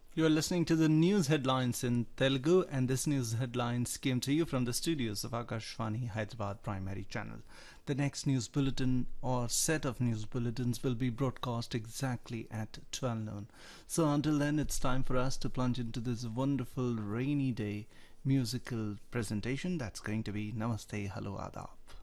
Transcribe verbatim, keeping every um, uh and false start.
You are listening to the news headlines in Telugu, and this news headlines came to you from the studios of Akashvani Hyderabad Primary Channel. The next news bulletin or set of news bulletins will be broadcast exactly at twelve noon. So until then, it's time for us to plunge into this wonderful rainy day musical presentation that's going to be Namaste Hello Adab.